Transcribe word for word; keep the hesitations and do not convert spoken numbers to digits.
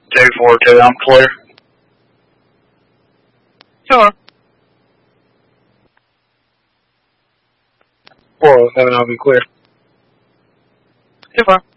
two four two, I'm clear. Sure. four oh seven, I'll be clear. Sure.